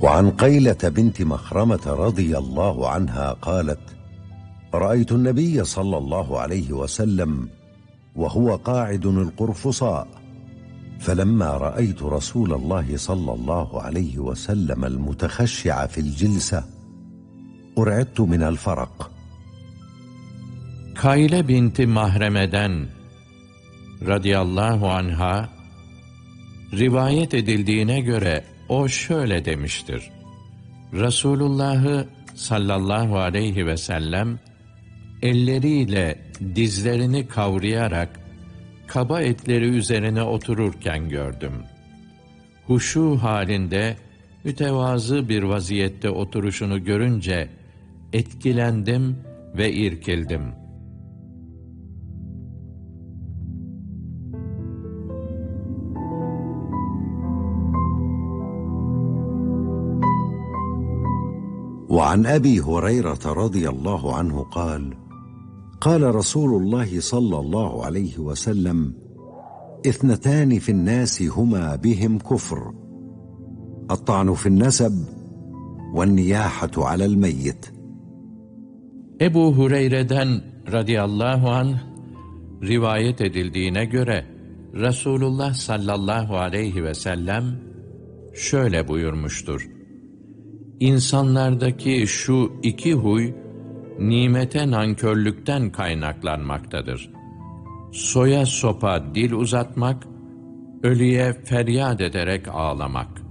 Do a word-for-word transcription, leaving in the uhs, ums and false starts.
وعن قيلة بنت مخرمة رضي الله عنها قالت: رأيت النبي صلى الله عليه وسلم وهو قاعد القرفصاء، فلما رأيت رسول الله صلى الله عليه وسلم المتخشع في الجلسة أرعدت من الفرق. Kayle binti Mahreme'den radıyallahu anha rivayet edildiğine göre o şöyle demiştir: Resulullah'ı sallallahu aleyhi ve sellem elleriyle dizlerini kavrayarak kaba etleri üzerine otururken gördüm. Huşu halinde mütevazı bir vaziyette oturuşunu görünce etkilendim ve irkildim. وعن أبي هريرة رضي الله عنه قال: قال رسول الله صلى الله عليه وسلم: اثنتان في الناس هما بهم كفر، الطعن في النسب والنياحة على الميت. Ebu Hureyre'den radıyallahu anh rivayet edildiğine göre Resulullah sallallahu aleyhi ve sellem şöyle buyurmuştur: İnsanlardaki şu iki huy nimete nankörlükten kaynaklanmaktadır. Soya sopa dil uzatmak, ölüye feryat ederek ağlamak.